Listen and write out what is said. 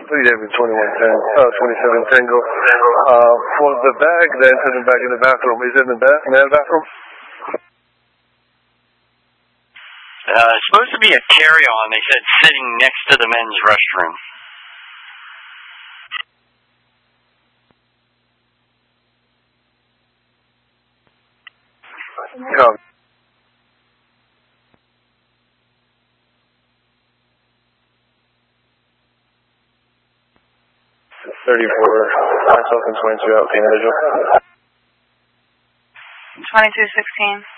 David 27 Tango. For the bag, the incident bag in the bathroom, is it in the male bathroom? It's supposed to be a carry-on. They said sitting next to the men's restroom. Come. 34, myself and 22 out, the individual. 2216.